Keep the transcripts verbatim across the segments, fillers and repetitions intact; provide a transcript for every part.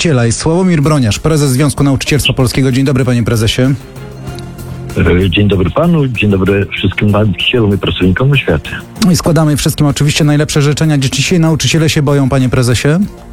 nauczyciela jest Sławomir Broniarz, prezes Związku Nauczycielstwa Polskiego. Dzień dobry, panie prezesie. Dzień dobry panu, dzień dobry wszystkim nauczycielom i pracownikom oświaty. No i składamy wszystkim oczywiście najlepsze życzenia. Dzisiaj nauczyciele się boją, panie prezesie?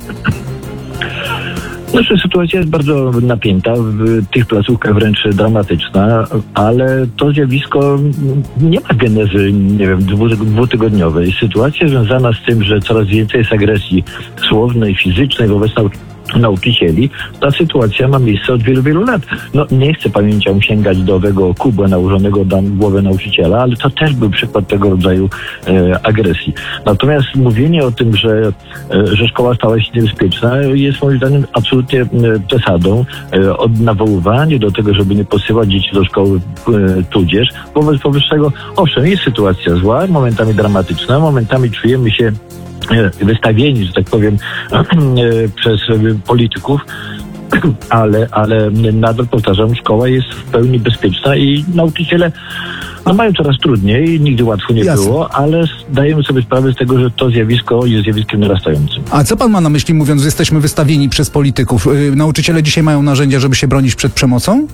Nasza sytuacja jest bardzo napięta, w tych placówkach wręcz dramatyczna, ale to zjawisko nie ma genezy, nie wiem, dwutygodniowej. Sytuacja związana z tym, że coraz więcej jest agresji słownej, fizycznej wobec nauczycieli, nauczycieli, ta sytuacja ma miejsce od wielu, wielu lat. No nie chcę pamięcią sięgać do owego kubła nałożonego na głowę nauczyciela, ale to też był przykład tego rodzaju e, agresji. Natomiast mówienie o tym, że, e, że szkoła stała się niebezpieczna, jest moim zdaniem absolutnie e, przesadą. E, od nawoływania do tego, żeby nie posyłać dzieci do szkoły e, tudzież. Wobec powyższego, owszem, jest sytuacja zła, momentami dramatyczna, momentami czujemy się wystawieni, że tak powiem, przez polityków, ale, ale nadal powtarzam, szkoła jest w pełni bezpieczna i nauczyciele no, mają coraz trudniej, nigdy łatwo nie Jasne. było, ale zdajemy sobie sprawę z tego, że to zjawisko jest zjawiskiem narastającym. A co pan ma na myśli, mówiąc, że jesteśmy wystawieni przez polityków? Yy, nauczyciele dzisiaj mają narzędzia, żeby się bronić przed przemocą?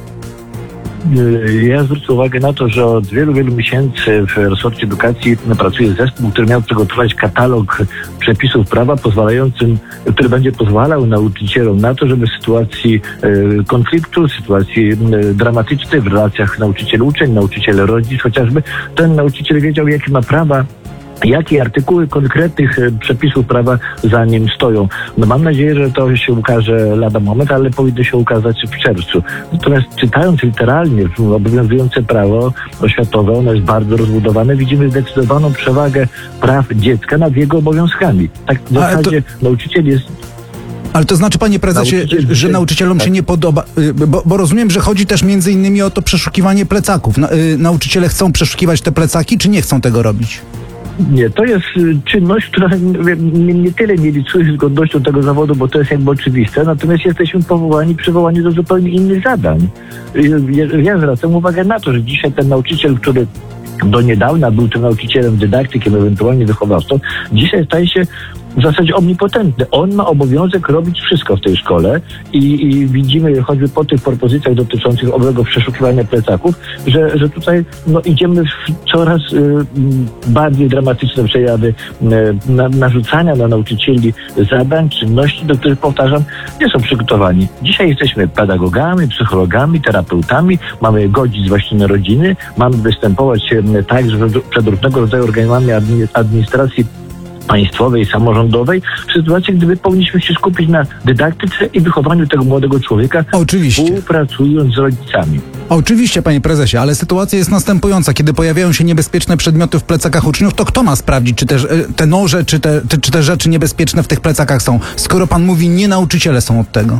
Ja zwrócę uwagę na to, że od wielu, wielu miesięcy w resorcie edukacji pracuje zespół, który miał przygotować katalog przepisów prawa pozwalającym, który będzie pozwalał nauczycielom na to, żeby w sytuacji e, konfliktu, w sytuacji e, dramatycznej w relacjach nauczyciel-uczeń, nauczyciel-rodzic chociażby, ten nauczyciel wiedział, jakie ma prawa, jakie artykuły konkretnych przepisów prawa za nim stoją. No mam nadzieję, że to się ukaże lada moment, ale powinno się ukazać w czerwcu. Natomiast czytając literalnie obowiązujące prawo oświatowe, ono jest bardzo rozbudowane, widzimy zdecydowaną przewagę praw dziecka nad jego obowiązkami. Tak w zasadzie to... nauczyciel jest... Ale to znaczy, panie prezesie, Nauczyciel, że nauczycielom tak. się nie podoba, bo, bo rozumiem, że chodzi też między innymi o to przeszukiwanie plecaków. Na, nauczyciele chcą przeszukiwać te plecaki, czy nie chcą tego robić? Nie, to jest czynność, która nie, nie tyle nie licuje z godnością tego zawodu, bo to jest jakby oczywiste, natomiast jesteśmy powołani, przywołani do zupełnie innych zadań. Ja, ja zwracam uwagę na to, że dzisiaj ten nauczyciel, który do niedawna był tym nauczycielem, dydaktykiem, ewentualnie wychowawcą, dzisiaj staje się w zasadzie omnipotentny. On ma obowiązek robić wszystko w tej szkole i, i widzimy choćby po tych propozycjach dotyczących owego przeszukiwania plecaków, że, że tutaj no, idziemy w coraz y, bardziej dramatyczne przejawy y, na, narzucania na nauczycieli zadań, czynności, do których, powtarzam, nie są przygotowani. Dzisiaj jesteśmy pedagogami, psychologami, terapeutami, mamy godzić właśnie na rodziny, mamy występować y, tak, że przed różnego rodzaju organami administracji państwowej, samorządowej, w sytuacji, gdy my powinniśmy się skupić na dydaktyce i wychowaniu tego młodego człowieka, Oczywiście. współpracując z rodzicami. Oczywiście, panie prezesie, ale sytuacja jest następująca. Kiedy pojawiają się niebezpieczne przedmioty w plecakach uczniów, to kto ma sprawdzić, czy te, te noże, czy te, czy te rzeczy niebezpieczne w tych plecakach są? Skoro pan mówi, nie nauczyciele są od tego.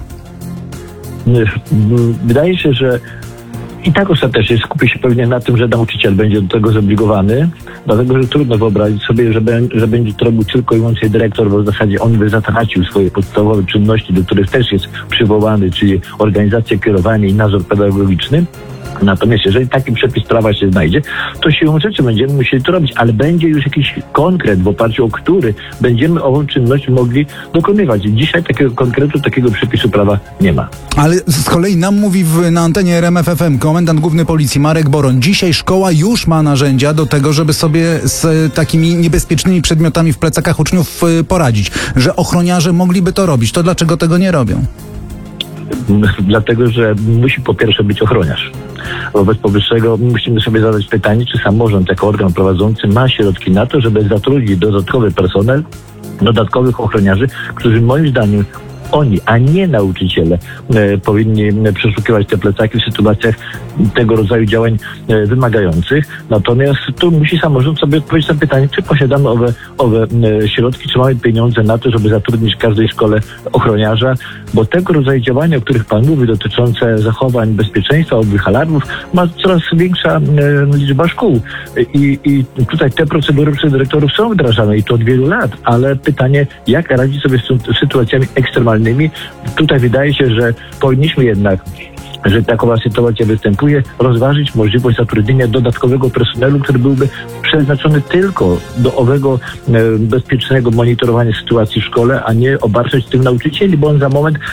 Wydaje się, że i tak ostatecznie skupi się pewnie na tym, że nauczyciel będzie do tego zobligowany, dlatego że trudno wyobrazić sobie, że, be, że będzie to robił tylko i wyłącznie dyrektor, bo w zasadzie on by zatracił swoje podstawowe czynności, do których też jest przywołany, czyli organizacja, kierowanie i nadzór pedagogiczny. Natomiast jeżeli taki przepis prawa się znajdzie, to siłą rzeczy będziemy musieli to robić, ale będzie już jakiś konkret, w oparciu o który będziemy ową czynność mogli dokonywać. Dzisiaj takiego konkretu, takiego przepisu prawa nie ma. Ale z kolei nam mówi w, na antenie R M F F M komendant główny policji Marek Boroń. Dzisiaj szkoła już ma narzędzia do tego, żeby sobie z takimi niebezpiecznymi przedmiotami w plecakach uczniów poradzić. Że ochroniarze mogliby to robić. To dlaczego tego nie robią? Dlatego, że musi po pierwsze być ochroniarz. Wobec powyższego musimy sobie zadać pytanie, czy samorząd jako organ prowadzący ma środki na to, żeby zatrudnić dodatkowy personel, dodatkowych ochroniarzy, którzy moim zdaniem oni, a nie nauczyciele e, powinni przeszukiwać te plecaki w sytuacjach tego rodzaju działań e, wymagających. Natomiast tu musi samorząd sobie odpowiedzieć na pytanie, czy posiadamy owe, owe e, środki, czy mamy pieniądze na to, żeby zatrudnić w każdej szkole ochroniarza, bo tego rodzaju działania, o których pan mówi, dotyczące zachowań bezpieczeństwa, owych alarmów, ma coraz większa e, liczba szkół. I, I tutaj te procedury przez dyrektorów są wdrażane i to od wielu lat, ale pytanie, jak radzić sobie z sytuacjami ekstremalnymi. Tutaj wydaje się, że powinniśmy jednak, że takowa sytuacja występuje, rozważyć możliwość zatrudnienia dodatkowego personelu, który byłby przeznaczony tylko do owego e, bezpiecznego monitorowania sytuacji w szkole, a nie obarczać tym nauczycieli, bo on za moment